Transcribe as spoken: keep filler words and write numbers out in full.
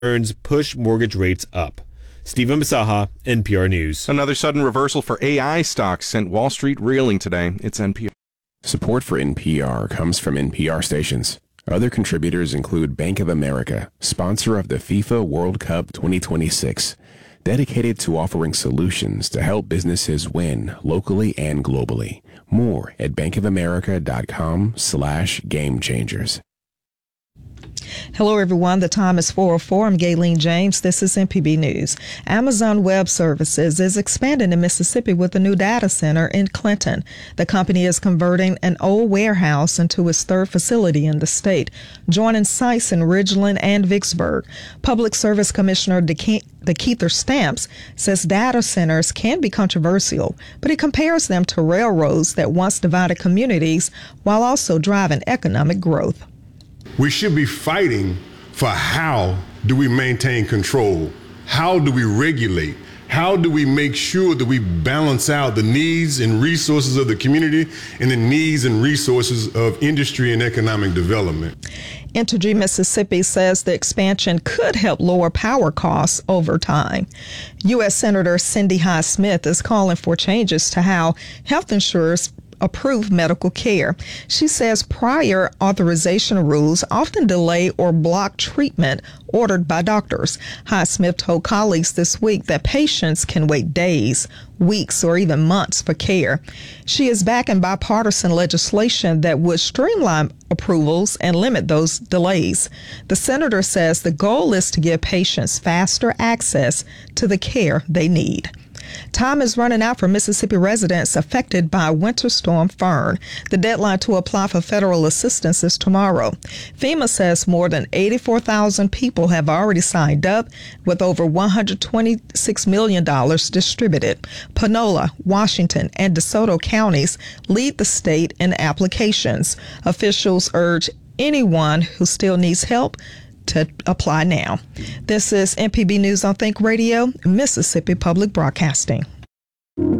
concerns push mortgage rates up. Stephen Masaha, N P R News. Another sudden reversal for A I stocks sent Wall Street reeling today. It's N P R. Support for N P R comes from N P R stations. Other contributors include Bank of America, sponsor of the FIFA World Cup twenty twenty-six, dedicated to offering solutions to help businesses win locally and globally. More at bankofamerica.com slash game changers. Hello, everyone. The time is four oh four. I'm Gayleen James. This is M P B News. Amazon Web Services is expanding in Mississippi with a new data center in Clinton. The company is converting an old warehouse into its third facility in the state, joining sites in Ridgeland and Vicksburg. Public Service Commissioner DeKe- DeKeither Stamps says data centers can be controversial, but he compares them to railroads that once divided communities while also driving economic growth. We should be fighting for how do we maintain control? How do we regulate? How do we make sure that we balance out the needs and resources of the community and the needs and resources of industry and economic development? Entergy Mississippi says the expansion could help lower power costs over time. U S Senator Cindy Hyde-Smith is calling for changes to how health insurers approve medical care. She says prior authorization rules often delay or block treatment ordered by doctors. Hyde-Smith told colleagues this week that patients can wait days, weeks, or even months for care. She is backing bipartisan legislation that would streamline approvals and limit those delays. The senator says the goal is to give patients faster access to the care they need. Time is running out for Mississippi residents affected by Winter Storm Fern. The deadline to apply for federal assistance is tomorrow. FEMA says more than eighty-four thousand people have already signed up, with over one hundred twenty-six million dollars distributed. Panola, Washington, and DeSoto counties lead the state in applications. Officials urge anyone who still needs help to apply now. This is M P B News on Think Radio, Mississippi Public Broadcasting.